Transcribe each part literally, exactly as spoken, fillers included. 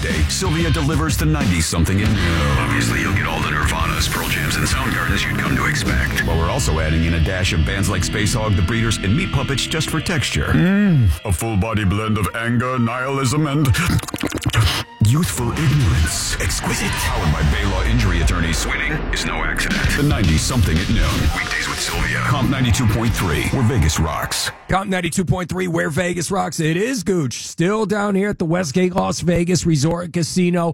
Tuesday, Sylvia delivers the ninety-something in noon. Obviously, you'll get all the Nirvanas, Pearl Jams, and Soundgarden as you'd come to expect. But we're also adding in a dash of bands like Space Hog, The Breeders, and Meat Puppets just for texture. Mm. A full-body blend of anger, nihilism, and youthful ignorance. Exquisite. Powered by Baylaw Injury Attorneys. Winning is no accident. The ninety-something at noon. Weekdays with Sylvia. Comp ninety-two point three, where Vegas rocks. Comp ninety-two point three, where Vegas rocks. It is Gooch. Still down here at the Westgate Las Vegas Resort Casino.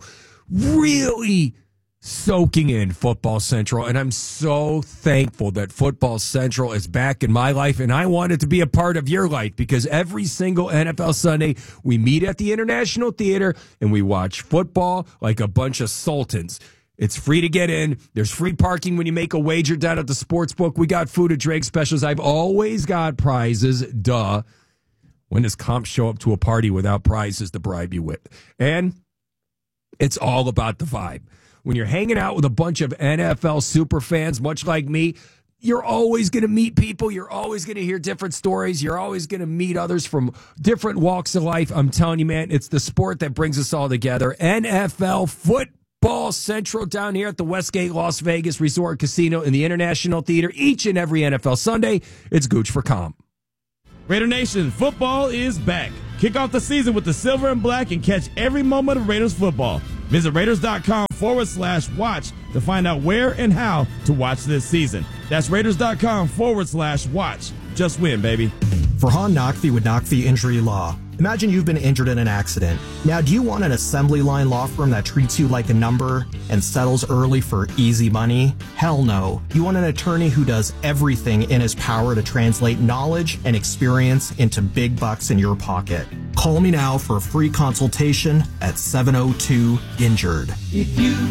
Really soaking in Football Central, and I'm so thankful that Football Central is back in my life, and I want it to be a part of your life, because every single N F L Sunday we meet at the International Theater and we watch football like a bunch of sultans. It's free to get in. There's free parking when you make a wager down at the sports book. We got food and drink specials. I've always got prizes. Duh. When does Comp show up to a party without prizes to bribe you with? And it's all about the vibe. When you're hanging out with a bunch of N F L super fans, much like me, you're always going to meet people. You're always going to hear different stories. You're always going to meet others from different walks of life. I'm telling you, man, it's the sport that brings us all together. N F L Football Central down here at the Westgate Las Vegas Resort Casino in the International Theater each and every N F L Sunday. It's Gooch for Comp. Raider Nation, football is back. Kick off the season with the silver and black and catch every moment of Raiders football. Visit Raiders.com forward slash watch to find out where and how to watch this season. That's Raiders.com forward slash watch. Just win, baby. Farhan Naqvi with Naqvi Injury Law. Imagine you've been injured in an accident. Now, do you want an assembly line law firm that treats you like a number and settles early for easy money? Hell no. You want an attorney who does everything in his power to translate knowledge and experience into big bucks in your pocket. Call me now for a free consultation at seven oh two injured. If you